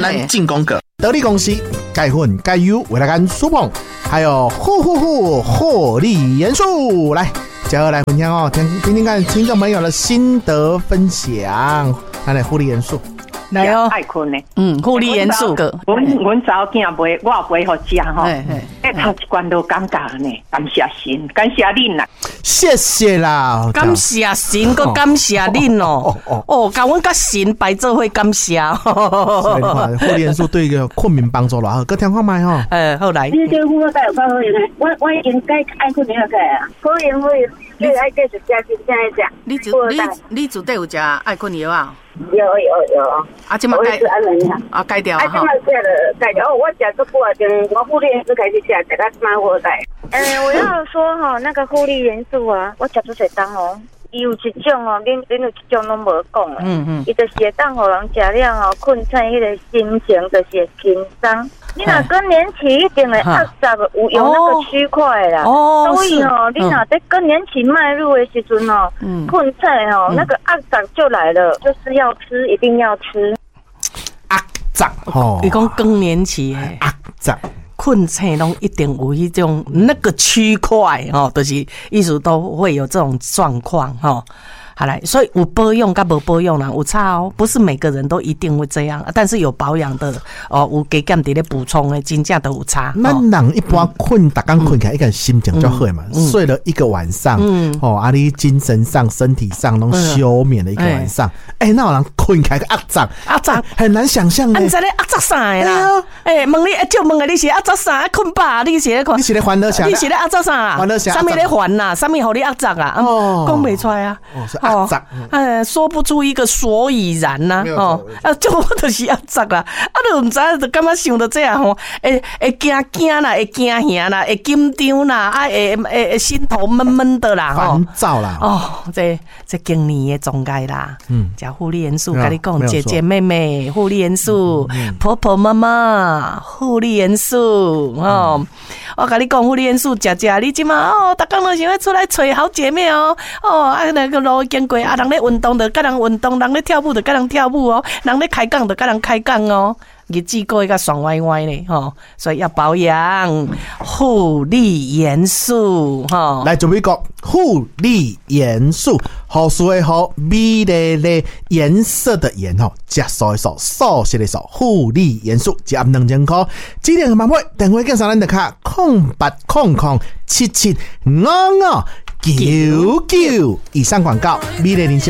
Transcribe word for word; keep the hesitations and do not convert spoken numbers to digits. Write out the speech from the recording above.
咱进攻个得力公司钙粉钙优维他甘舒碰，还有护护护获利元素，来接下来分享哦，听听听看听众朋友的心得分享。来来，获利元素。 来哦， 爱困呢， 嗯，护理元素个， 阮阮查某囝买，我买互食吼，哎，头一罐都感觉呢，感谢神，感谢恁啦， 谢谢啦， 感谢神，佮感谢恁哦，哦，甲阮甲神摆做伙感谢， 所以你看护理元素对个困眠帮助偌好，佮听看卖吼， 呃，好来， 你这我带有够好用诶，我我已经改爱困眠了改啊，可能会你爱继续食，真正爱食。 你自你你自底有食爱困药啊？ 有有有， 啊，即马改啊改掉啊， 即马改了改掉。哦，我食足久啊，从我护理元素开始食，食到即马我改。 呃，我要说哈，那个护理元素啊，我食出水当哦。伊有一种哦，恁恁有一种拢无讲诶，嗯嗯，伊就是会当互人食了哦，困醒迄个心情就是会轻松。你若更年期一定会压榨有用那个区块啦，哦，所以哦，你若在更年期迈入的时阵哦，困醒哦，那个压榨就来了，就是要吃，一定要吃。 压榨哦， 你讲更年期诶， 压榨。 困醒拢一定有一种那个区块吼，就是意思都会有这种状况吼。好来，所以有保养跟无保养啦，有差哦，不是每个人都一定会这样，但是有保养的哦，有加减伫咧补充的，真正都有差。 那人一般困，大刚困起来，一个心情就好嘛，睡了一个晚上，哦，啊，你精神上、身体上都休眠了一个晚上，哎，那有人困起来个压榨， 压榨很难想象诶。你知咧压榨啥啦？哎，问你，就问你是压榨啥？困饱，你是咧困？ 你是咧欢乐啥？ 你是咧压榨啥？ 欢乐啥？ 啥物咧烦呐？啥物互你压榨啊？哦，讲袂出来啊。 哦， 哎，说不出一个所以然呐、啊，哦，啊，就我就是压榨啦，啊，都唔知就感觉想到这样吼，会会惊惊啦，会惊吓啦，会紧张啦，啊，会会心头闷闷的啦， 烦躁啦， 哦，这这今年的总该啦，嗯，叫护理元素，跟你讲，姐姐妹妹护理元素，嗯、婆婆妈妈护理元素，哦，嗯、我跟你讲护理元素，姐姐，你今嘛哦，大家都想要出来找好姐妹哦，哦，啊那个路经过啊。人咧运动的，甲人运动；人咧跳舞的，甲人跳舞哦；人咧开讲的，甲人开讲哦。日子过一个爽歪歪咧，吼，所以要保养护理元素，吼。 来准备个护理元素，好水的好，美丽的颜色的颜吼，加素的素，素色的素，护理元素一盒两千块。指定码买电话跟上咱的卡空八空空七七五五九九。以上广告，美丽人生。